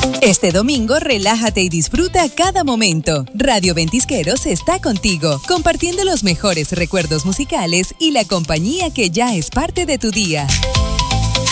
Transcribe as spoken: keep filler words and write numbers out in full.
Este domingo relájate y disfruta cada momento. Radio Ventisqueros está contigo, compartiendo los mejores recuerdos musicales y la compañía que ya es parte de tu día.